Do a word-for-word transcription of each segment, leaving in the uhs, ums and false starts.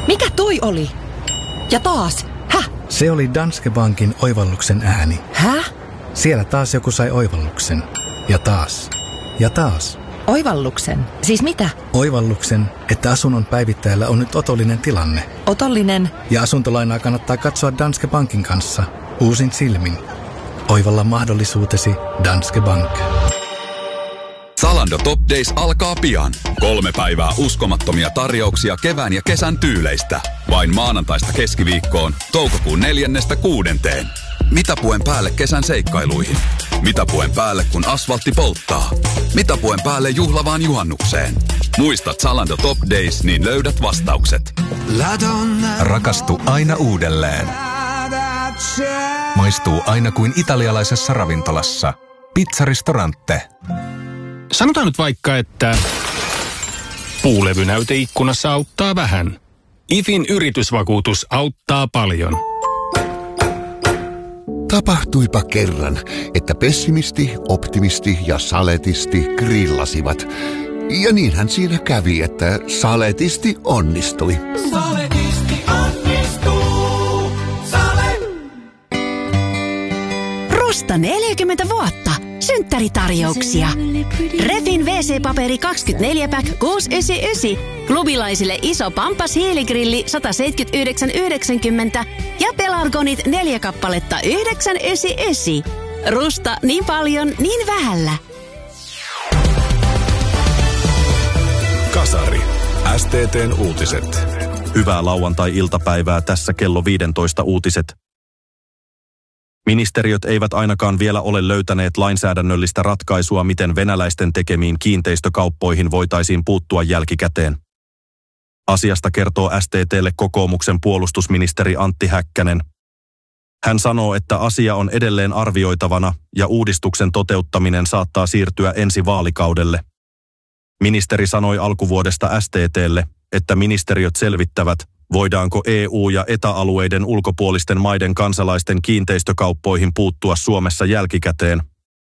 Mikä toi oli? Ja taas. Häh? Se oli Danske Bankin oivalluksen ääni. Häh? Siellä taas joku sai oivalluksen. Ja taas. Ja taas. Oivalluksen? Siis mitä? Oivalluksen, että asunnon päivittäjällä on nyt otollinen tilanne. Otollinen? Ja asuntolainaa kannattaa katsoa Danske Bankin kanssa. Uusin silmin. Oivalla mahdollisuutesi Danske Bank. Zalando Top Days alkaa pian. Kolme päivää uskomattomia tarjouksia kevään ja kesän tyyleistä. Vain maanantaista keskiviikkoon, toukokuun neljännestä kuudenteen. Mitapuen päälle kesän seikkailuihin. Mitapuen päälle, kun asfaltti polttaa. Mitapuen päälle juhlavaan juhannukseen. Muistat Zalando Top Days, niin löydät vastaukset. Rakastu aina uudelleen. Maistuu aina kuin italialaisessa ravintolassa. Pizzaristorante. Sanotaan nyt vaikka, että puulevynäyte ikkunassa auttaa vähän. IFin yritysvakuutus auttaa paljon. Tapahtuipa kerran, että pessimisti, optimisti ja saletisti grillasivat. Ja niinhän siinä kävi, että saletisti onnistui. Saletisti onnistuu. Sale. Rusta neljäkymmentä vuotta. Synttäritarjouksia. Refin wee see-paperi kaksikymmentäneljä pack kuusi yhdeksänkymmentäyhdeksän. Klubilaisille iso Pampas hiiligrilli sata seitsemänkymmentäyhdeksän yhdeksänkymmentä. Ja Pelargonit neljä kappaletta yhdeksän yhdeksänkymmentäyhdeksän. Rusta niin paljon, niin vähällä. Kasari. S T T:n uutiset. Hyvää lauantai-iltapäivää, tässä kello viisitoista uutiset. Ministeriöt eivät ainakaan vielä ole löytäneet lainsäädännöllistä ratkaisua, miten venäläisten tekemiin kiinteistökauppoihin voitaisiin puuttua jälkikäteen. Asiasta kertoo S T T:lle kokoomuksen puolustusministeri Antti Häkkänen. Hän sanoo, että asia on edelleen arvioitavana ja uudistuksen toteuttaminen saattaa siirtyä ensi vaalikaudelle. Ministeri sanoi alkuvuodesta S T T:lle, että ministeriöt selvittävät, voidaanko E U- ja E T A-alueiden ulkopuolisten maiden kansalaisten kiinteistökauppoihin puuttua Suomessa jälkikäteen.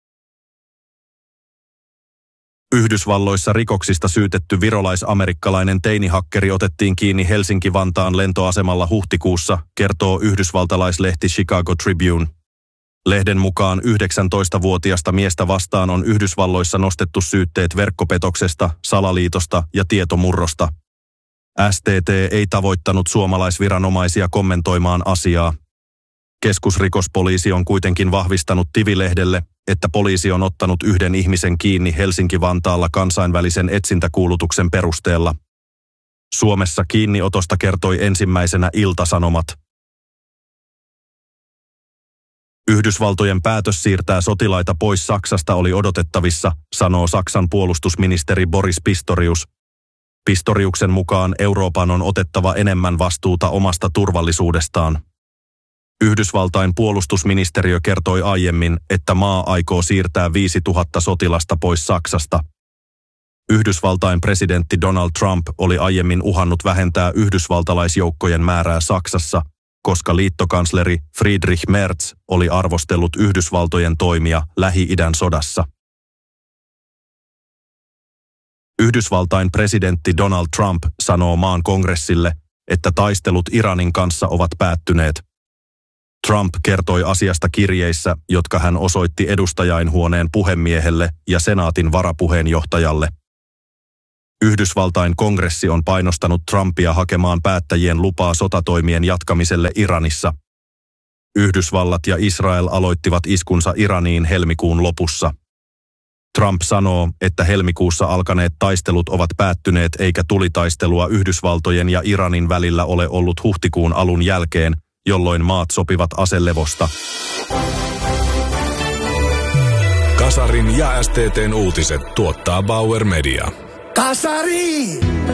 Yhdysvalloissa rikoksista syytetty virolais-amerikkalainen teinihakkeri otettiin kiinni Helsinki-Vantaan lentoasemalla huhtikuussa, kertoo yhdysvaltalaislehti Chicago Tribune. Lehden mukaan yhdeksäntoistavuotiasta miestä vastaan on Yhdysvalloissa nostettu syytteet verkkopetoksesta, salaliitosta ja tietomurrosta. S T T ei tavoittanut suomalaisviranomaisia kommentoimaan asiaa. Keskusrikospoliisi on kuitenkin vahvistanut Tivi-lehdelle, että poliisi on ottanut yhden ihmisen kiinni Helsinki-Vantaalla kansainvälisen etsintäkuulutuksen perusteella. Suomessa kiinniotosta kertoi ensimmäisenä Ilta-Sanomat. Yhdysvaltojen päätös siirtää sotilaita pois Saksasta oli odotettavissa, sanoo Saksan puolustusministeri Boris Pistorius. Pistoriuksen mukaan Euroopan on otettava enemmän vastuuta omasta turvallisuudestaan. Yhdysvaltain puolustusministeriö kertoi aiemmin, että maa aikoo siirtää viisituhatta sotilasta pois Saksasta. Yhdysvaltain presidentti Donald Trump oli aiemmin uhannut vähentää yhdysvaltalaisjoukkojen määrää Saksassa, koska liittokansleri Friedrich Merz oli arvostellut Yhdysvaltojen toimia Lähi-idän sodassa. Yhdysvaltain presidentti Donald Trump sanoo maan kongressille, että taistelut Iranin kanssa ovat päättyneet. Trump kertoi asiasta kirjeissä, jotka hän osoitti edustajainhuoneen puhemiehelle ja senaatin varapuheenjohtajalle. Yhdysvaltain kongressi on painostanut Trumpia hakemaan päättäjien lupaa sotatoimien jatkamiselle Iranissa. Yhdysvallat ja Israel aloittivat iskunsa Iraniin helmikuun lopussa. Trump sanoo, että helmikuussa alkaneet taistelut ovat päättyneet eikä tulitaistelua Yhdysvaltojen ja Iranin välillä ole ollut huhtikuun alun jälkeen, jolloin maat sopivat aselevosta. Kasarin ja S T T:n uutiset tuottaa Bauer Media. Kasari!